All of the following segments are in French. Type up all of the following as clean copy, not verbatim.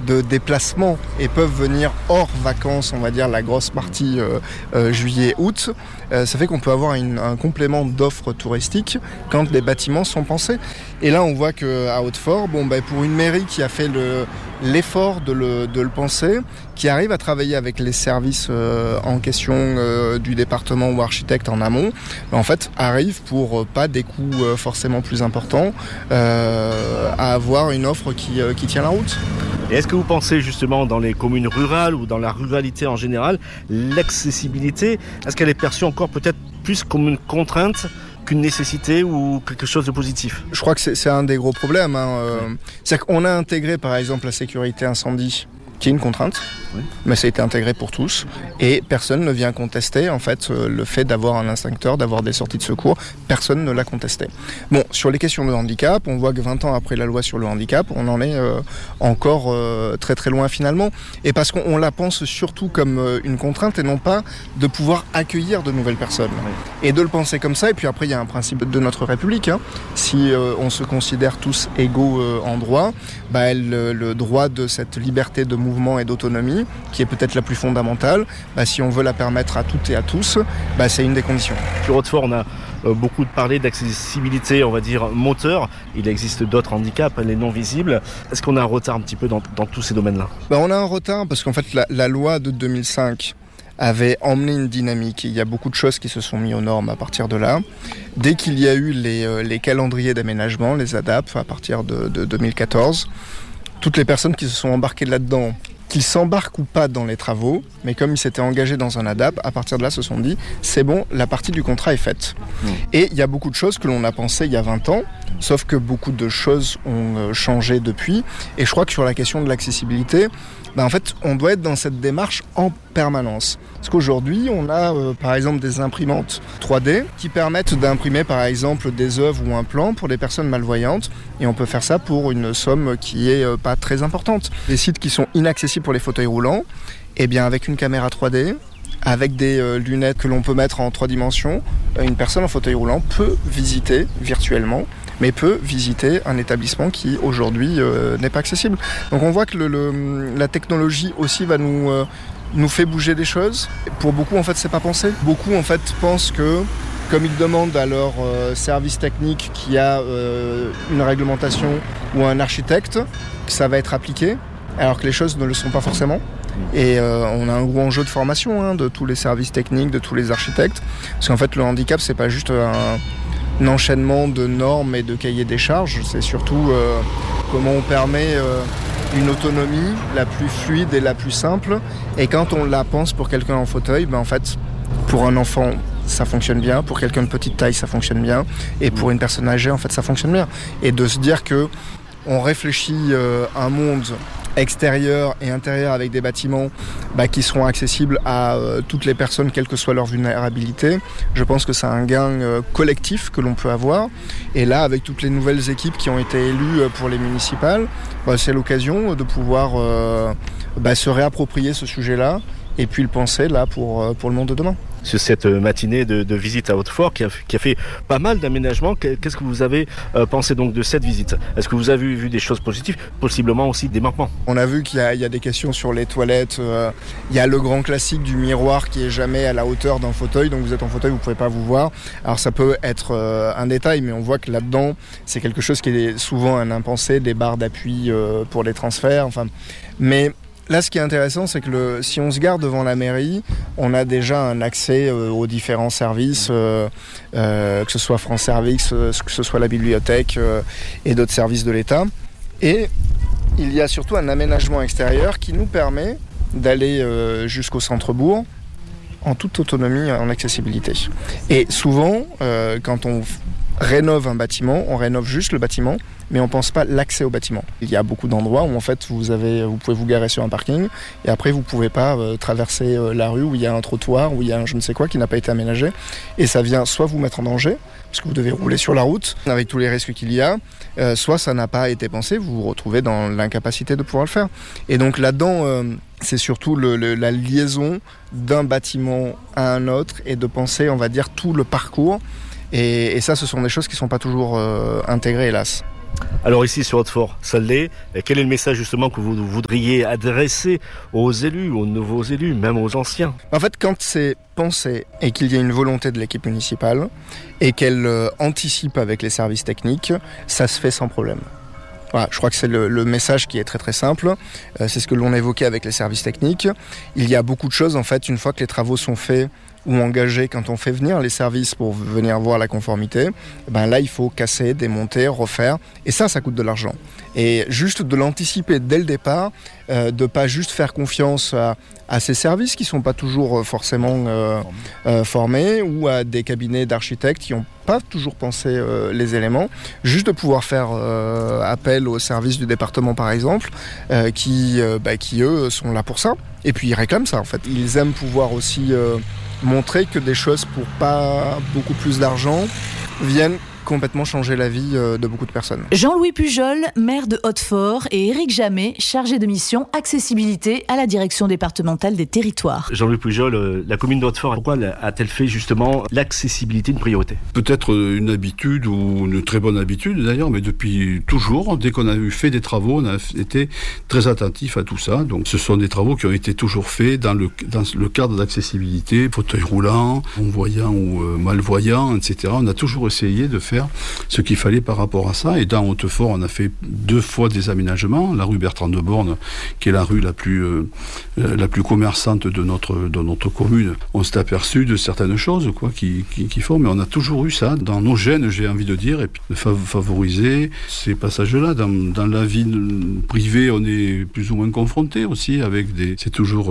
de déplacement et peuvent venir hors vacances, on va dire la grosse partie juillet-août. Ça fait qu'on peut avoir un complément d'offres touristiques quand les bâtiments sont pensés. Et là, on voit qu'à Hautefort, pour une mairie qui a fait l'effort de le penser, qui arrive à travailler avec les services en question du département ou architecte en amont, en fait, arrive pour pas des coûts forcément plus importants à avoir une offre qui tient la route. Et est-ce que vous pensez justement dans les communes rurales ou dans la ruralité en général, l'accessibilité, est-ce qu'elle est perçue encore peut-être plus comme une contrainte qu'une nécessité ou quelque chose de positif? Je crois que c'est un des gros problèmes. C'est-à-dire qu'on a intégré par exemple la sécurité incendie, qui est une contrainte, mais ça a été intégré pour tous et personne ne vient contester en fait le fait d'avoir un extincteur, d'avoir des sorties de secours, personne ne l'a contesté. Bon, sur les questions de handicap, on voit que 20 ans après la loi sur le handicap, on en est encore très très loin finalement, et parce qu'on la pense surtout comme une contrainte et non pas de pouvoir accueillir de nouvelles personnes. Et de le penser comme ça, et puis après il y a un principe de notre République, si on se considère tous égaux en droit, le droit de cette liberté de mouvement et d'autonomie, qui est peut-être la plus fondamentale, si on veut la permettre à toutes et à tous, c'est une des conditions. Sur Hautefort, on a beaucoup parlé d'accessibilité, on va dire, moteur. Il existe d'autres handicaps, les non visibles. Est-ce qu'on a un retard un petit peu dans tous ces domaines-là ? On a un retard parce qu'en fait, la loi de 2005 avait emmené une dynamique. Il y a beaucoup de choses qui se sont mises aux normes à partir de là. Dès qu'il y a eu les calendriers d'aménagement, les ADAP, à partir de 2014, toutes les personnes qui se sont embarquées là-dedans, qu'ils s'embarquent ou pas dans les travaux, mais comme ils s'étaient engagés dans un ADAP, à partir de là se sont dit, c'est bon, la partie du contrat est faite. Et il y a beaucoup de choses que l'on a pensées il y a 20 ans, sauf que beaucoup de choses ont changé depuis. Et je crois que sur la question de l'accessibilité, en fait, on doit être dans cette démarche en permanence. Parce qu'aujourd'hui, on a par exemple des imprimantes 3D qui permettent d'imprimer par exemple des œuvres ou un plan pour des personnes malvoyantes. Et on peut faire ça pour une somme qui est pas très importante. Les sites qui sont inaccessibles pour les fauteuils roulants, avec une caméra 3D, avec des lunettes que l'on peut mettre en 3 dimensions, une personne en fauteuil roulant peut visiter virtuellement, mais peut visiter un établissement qui aujourd'hui n'est pas accessible. Donc on voit que la technologie aussi va nous fait bouger des choses. Pour beaucoup, en fait, c'est pas pensé. Beaucoup, en fait, pensent que, comme ils demandent à leur service technique qui a une réglementation ou un architecte, que ça va être appliqué, alors que les choses ne le sont pas forcément. Et on a un gros enjeu de formation de tous les services techniques, de tous les architectes. Parce qu'en fait, le handicap, c'est pas juste un enchaînement de normes et de cahiers des charges, c'est surtout comment on permet une autonomie la plus fluide et la plus simple. Et quand on la pense pour quelqu'un en fauteuil, en fait, pour un enfant, ça fonctionne bien. Pour quelqu'un de petite taille, ça fonctionne bien. Et pour une personne âgée, en fait, ça fonctionne bien. Et de se dire que on réfléchit un monde extérieur et intérieur avec des bâtiments qui seront accessibles à toutes les personnes, quelle que soit leur vulnérabilité. Je pense que c'est un gain collectif que l'on peut avoir. Et là, avec toutes les nouvelles équipes qui ont été élues pour les municipales, c'est l'occasion de pouvoir se réapproprier ce sujet-là et puis le penser là pour le monde de demain. Sur cette matinée de visite à Hautefort qui a fait pas mal d'aménagements, qu'est-ce que vous avez pensé donc de cette visite ? Est-ce que vous avez vu des choses positives, possiblement aussi des manquements ? On a vu qu'il y a des questions sur les toilettes, il y a le grand classique du miroir qui est jamais à la hauteur d'un fauteuil, donc vous êtes en fauteuil, vous pouvez pas vous voir. Alors ça peut être un détail, mais on voit que là-dedans, c'est quelque chose qui est souvent un impensé, des barres d'appui pour les transferts, mais là, ce qui est intéressant, c'est que si on se gare devant la mairie, on a déjà un accès aux différents services, que ce soit France Service, que ce soit la bibliothèque et d'autres services de l'État. Et il y a surtout un aménagement extérieur qui nous permet d'aller jusqu'au centre-bourg en toute autonomie, en accessibilité. Et souvent, quand on rénove un bâtiment, on rénove juste le bâtiment, mais on ne pense pas l'accès au bâtiment. Il y a beaucoup d'endroits où en fait vous pouvez vous garer sur un parking et après vous ne pouvez pas traverser la rue où il y a un trottoir, où il y a un je ne sais quoi qui n'a pas été aménagé, et ça vient soit vous mettre en danger parce que vous devez rouler sur la route avec tous les risques qu'il y a, soit ça n'a pas été pensé, vous vous retrouvez dans l'incapacité de pouvoir le faire. Et donc là-dedans, c'est surtout la liaison d'un bâtiment à un autre et de penser, on va dire, tout le parcours. Et ça, ce sont des choses qui ne sont pas toujours intégrées, hélas. Alors ici sur Hautefort, ça l'est. Et quel est le message justement que vous voudriez adresser aux élus, aux nouveaux élus, même aux anciens? En fait, quand c'est pensé et qu'il y a une volonté de l'équipe municipale et qu'elle anticipe avec les services techniques, ça se fait sans problème. Voilà, je crois que c'est le message qui est très très simple. C'est ce que l'on évoquait avec les services techniques. Il y a beaucoup de choses en fait, une fois que les travaux sont faits ou engagés, quand on fait venir les services pour venir voir la conformité, ben là il faut casser, démonter, refaire, et ça coûte de l'argent. Et juste de l'anticiper dès le départ, de pas juste faire confiance à ces services qui sont pas toujours forcément formés, ou à des cabinets d'architectes qui n'ont pas toujours pensé les éléments, juste de pouvoir faire appel aux services du département par exemple, qui eux sont là pour ça, et puis ils réclament ça en fait. Ils aiment pouvoir aussi montrer que des choses pour pas beaucoup plus d'argent viennent complètement changer la vie de beaucoup de personnes. Jean-Louis Pujol, maire de Hautefort, et Éric Jamet, chargé de mission accessibilité à la direction départementale des territoires. Jean-Louis Pujol, la commune de Hautefort, pourquoi a-t-elle fait justement l'accessibilité une priorité? Peut-être une habitude, ou une très bonne habitude d'ailleurs, mais depuis toujours, dès qu'on a fait des travaux, on a été très attentif à tout ça. Donc ce sont des travaux qui ont été toujours faits dans le cadre d'accessibilité, fauteuil roulant, non-voyant ou malvoyant, etc. On a toujours essayé de faire ce qu'il fallait par rapport à ça. Et dans Hautefort, on a fait 2 fois des aménagements. La rue Bertrand de Born, qui est la rue la plus commerçante de notre commune, on s'est aperçu de certaines choses qui font, mais on a toujours eu ça dans nos gènes, j'ai envie de dire, et puis de favoriser ces passages-là. Dans la vie privée, on est plus ou moins confronté aussi avec c'est toujours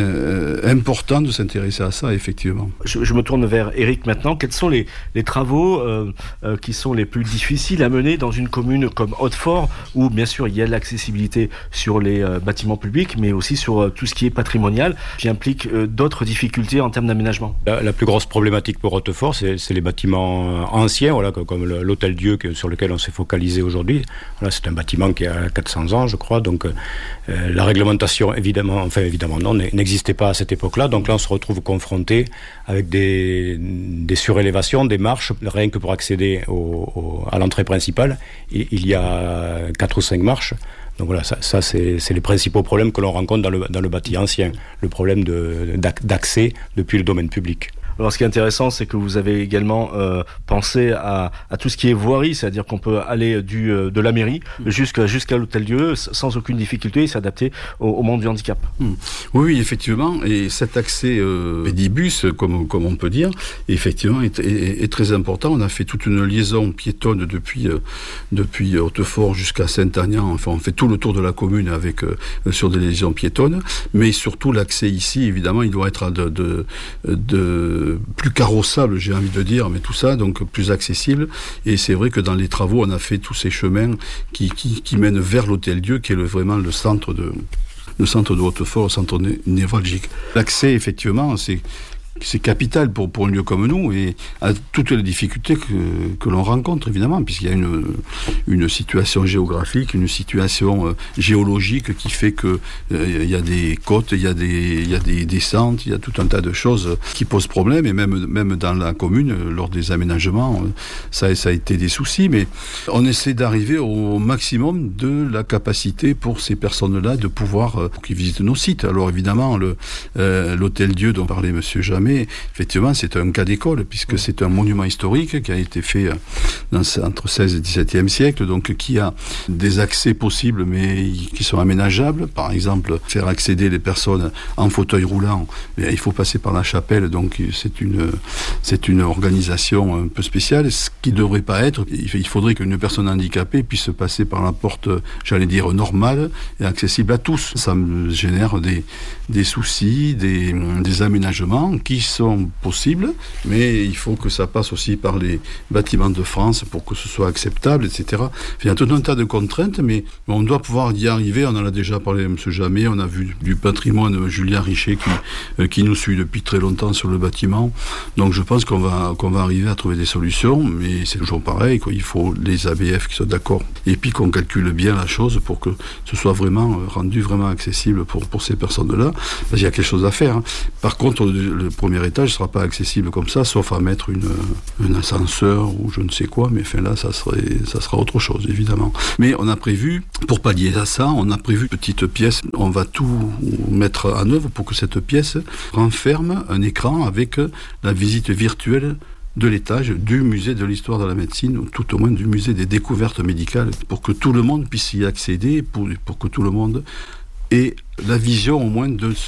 important de s'intéresser à ça, effectivement. Je me tourne vers Éric maintenant. Quels sont les travaux qui sont les plus difficiles à mener dans une commune comme Hautefort, où bien sûr il y a l'accessibilité sur les bâtiments publics, mais aussi sur tout ce qui est patrimonial, qui implique d'autres difficultés en termes d'aménagement? La plus grosse problématique pour Hautefort, c'est les bâtiments anciens, voilà, comme l'Hôtel-Dieu sur lequel on s'est focalisé aujourd'hui. Voilà, c'est un bâtiment qui a 400 ans, je crois, donc la réglementation, évidemment non, n'existait pas à cette époque-là, donc là on se retrouve confronté avec des surélévations, des marches, rien que pour accéder à l'entrée principale, il y a 4 ou 5 marches. Donc voilà, ça c'est les principaux problèmes que l'on rencontre dans le bâti ancien, le problème d'accès depuis le domaine public. Alors ce qui est intéressant, c'est que vous avez également pensé à tout ce qui est voirie, c'est-à-dire qu'on peut aller de la mairie jusqu'à l'Hôtel-Dieu sans aucune difficulté et s'adapter au monde du handicap. Oui, effectivement, et cet accès pédibus, comme on peut dire, effectivement est très important. On a fait toute une liaison piétonne depuis Hautefort jusqu'à Saint-Agnan. Enfin, on fait tout le tour de la commune sur des liaisons piétonnes, mais surtout l'accès ici, évidemment, il doit être plus carrossable, j'ai envie de dire, mais tout ça, donc plus accessible. Et c'est vrai que dans les travaux, on a fait tous ces chemins qui mènent vers l'Hôtel-Dieu, qui est vraiment le centre de Hautefort, le centre névralgique. L'accès, effectivement, c'est capital pour un lieu comme nous, et à toutes les difficultés que l'on rencontre, évidemment, puisqu'il y a une situation géographique, une situation géologique qui fait que il y a des côtes, il y a des descentes, il y a tout un tas de choses qui posent problème, et même dans la commune, lors des aménagements, ça a été des soucis, mais on essaie d'arriver au maximum de la capacité pour ces personnes-là de pouvoir qu'ils visitent nos sites. Alors évidemment, l'Hôtel-Dieu dont parlait Monsieur Jamet, effectivement, c'est un cas d'école, puisque c'est un monument historique qui a été fait entre 16 et 17e siècle, donc qui a des accès possibles, mais qui sont aménageables. Par exemple, faire accéder les personnes en fauteuil roulant, il faut passer par la chapelle, donc c'est une organisation un peu spéciale, ce qui ne devrait pas être. Il faudrait qu'une personne handicapée puisse passer par la porte, j'allais dire, normale et accessible à tous. Ça me génère des soucis, des aménagements qui sont possibles, mais il faut que ça passe aussi par les bâtiments de France pour que ce soit acceptable, etc. Il y a tout un tas de contraintes, mais on doit pouvoir y arriver. On en a déjà parlé à M. Jamet, on a vu du patrimoine de Julien Richer qui nous suit depuis très longtemps sur le bâtiment. Donc je pense qu'on va arriver à trouver des solutions, mais c'est toujours pareil, quoi. Il faut les ABF qui soient d'accord, et puis qu'on calcule bien la chose pour que ce soit vraiment rendu vraiment accessible pour ces personnes-là. Parce qu'il y a quelque chose à faire. Par contre, le premier étage ne sera pas accessible comme ça, sauf à mettre un ascenseur ou je ne sais quoi, mais là, ça sera autre chose, évidemment. Mais on a prévu, pour pallier à ça, on a prévu une petite pièce, on va tout mettre en œuvre pour que cette pièce renferme un écran avec la visite virtuelle de l'étage du musée de l'histoire de la médecine, ou tout au moins du musée des découvertes médicales, pour que tout le monde puisse y accéder, pour que tout le monde ait la vision au moins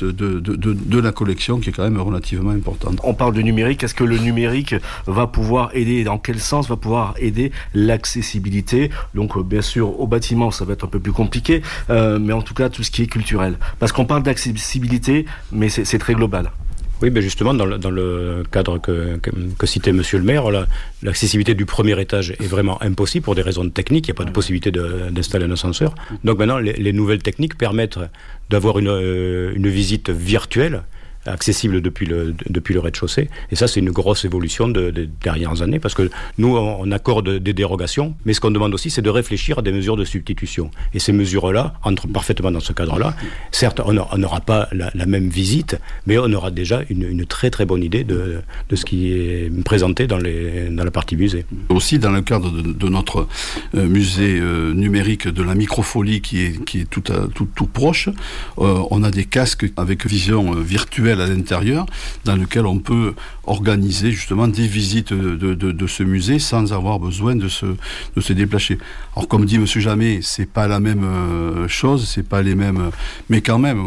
de la collection qui est quand même relativement importante. On parle de numérique, est-ce que le numérique va pouvoir aider, dans quel sens va pouvoir aider l'accessibilité? Donc bien sûr au bâtiment ça va être un peu plus compliqué, mais en tout cas tout ce qui est culturel. Parce qu'on parle d'accessibilité, mais c'est très global. Oui, ben justement, dans le cadre que citait Monsieur le maire, l'accessibilité du premier étage est vraiment impossible pour des raisons techniques. Il n'y a pas de possibilité d'installer un ascenseur. Donc maintenant, les nouvelles techniques permettent d'avoir une visite virtuelle accessible depuis le rez-de-chaussée. Et ça, c'est une grosse évolution des dernières années, parce que nous, on accorde des dérogations, mais ce qu'on demande aussi, c'est de réfléchir à des mesures de substitution. Et ces mesures-là entrent parfaitement dans ce cadre-là. Certes, on n'aura pas la même visite, mais on aura déjà une très très bonne idée de ce qui est présenté dans la partie musée. Aussi, dans le cadre de notre musée numérique de la microfolie qui est tout proche, on a des casques avec vision virtuelle à l'intérieur, dans lequel on peut organiser justement des visites de ce musée sans avoir besoin de se déplacer. Alors comme dit Monsieur Jamet, c'est pas la même chose, c'est pas les mêmes, mais quand même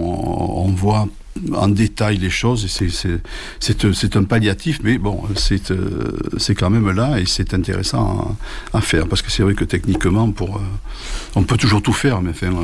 on voit en détail les choses, et c'est un palliatif, mais bon, c'est quand même là, et c'est intéressant à faire, parce que c'est vrai que techniquement, on peut toujours tout faire, mais enfin,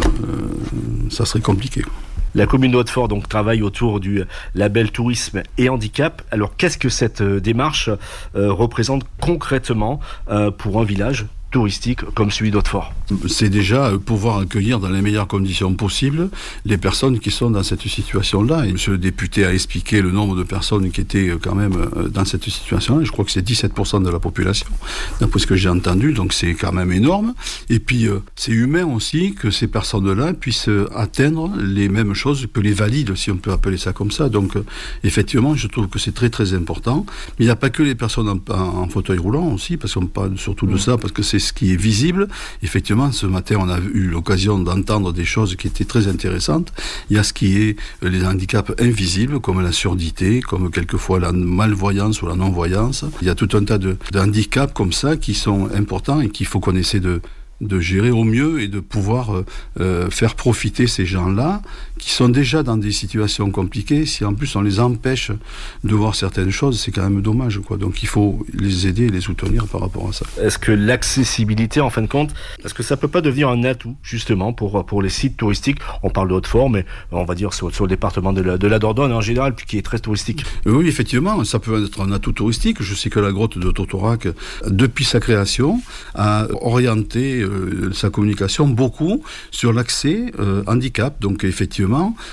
ça serait compliqué. La commune de Hautefort donc travaille autour du label tourisme et handicap. Alors qu'est-ce que cette démarche représente concrètement pour un village touristique comme celui d'Hautefort? C'est déjà pouvoir accueillir dans les meilleures conditions possibles les personnes qui sont dans cette situation-là. Et monsieur le député a expliqué le nombre de personnes qui étaient quand même dans cette situation-là. Je crois que c'est 17% de la population, d'après ce que j'ai entendu, donc c'est quand même énorme. Et puis c'est humain aussi que ces personnes-là puissent atteindre les mêmes choses que les valides, si on peut appeler ça comme ça. Donc effectivement, je trouve que c'est très très important. Mais il n'y a pas que les personnes en fauteuil roulant aussi, parce qu'on parle surtout de ça, parce que c'est ce qui est visible. Effectivement, ce matin, on a eu l'occasion d'entendre des choses qui étaient très intéressantes. Il y a ce qui est les handicaps invisibles, comme la surdité, comme quelquefois la malvoyance ou la non-voyance. Il y a tout un tas de handicaps comme ça qui sont importants et qu'il faut qu'on essaie de gérer au mieux et de pouvoir faire profiter ces gens-là qui sont déjà dans des situations compliquées. Si en plus on les empêche de voir certaines choses, c'est quand même dommage, quoi. Donc il faut les aider et les soutenir par rapport à ça. Est-ce que l'accessibilité, en fin de compte, est-ce que ça peut pas devenir un atout justement pour les sites touristiques? On parle de Hautefort, mais on va dire sur le département de la Dordogne en général, puis qui est très touristique. Oui, effectivement, ça peut être un atout touristique. Je sais que la grotte de Totorac, depuis sa création, a orienté sa communication beaucoup sur l'accès handicap. Donc effectivement,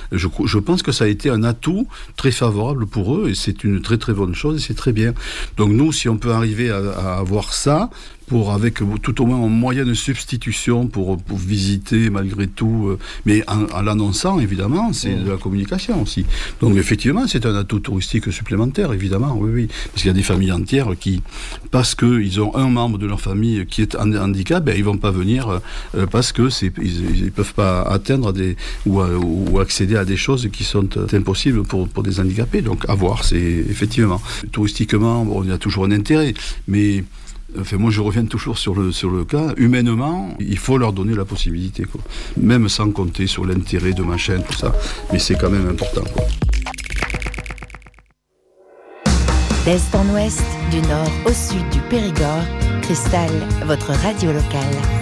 je pense que ça a été un atout très favorable pour eux, et c'est une très très bonne chose, et c'est très bien. Donc nous, si on peut arriver à avoir ça, avec tout au moins un moyen de substitution pour visiter malgré tout, mais en l'annonçant évidemment, c'est de la communication aussi. Donc effectivement, c'est un atout touristique supplémentaire, évidemment, oui, parce qu'il y a des familles entières qui, parce qu'ils ont un membre de leur famille qui est en handicap, ils vont pas venir parce que ils peuvent pas atteindre ou accéder à des choses qui sont impossibles pour des handicapés. Donc à voir, c'est effectivement touristiquement, il y a toujours un intérêt, mais enfin, moi je reviens toujours sur le cas, humainement, il faut leur donner la possibilité, quoi. Même sans compter sur l'intérêt de machin, tout ça, mais c'est quand même important, quoi. D'est en ouest, du nord au sud du Périgord, Cristal, votre radio locale.